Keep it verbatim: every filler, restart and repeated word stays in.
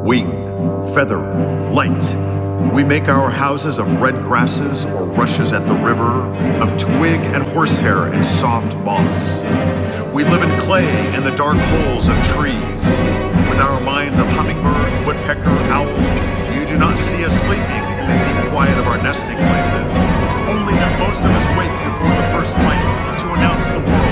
Wing, feather, light. We make our houses of red grasses or rushes at the river, of twig and horsehair and soft moss. We live in clay and the dark holes of trees. With our minds of hummingbird, woodpecker, owl, you do not see us sleeping in the deep quiet of our nesting places, only that most of us wake before the first light to announce the world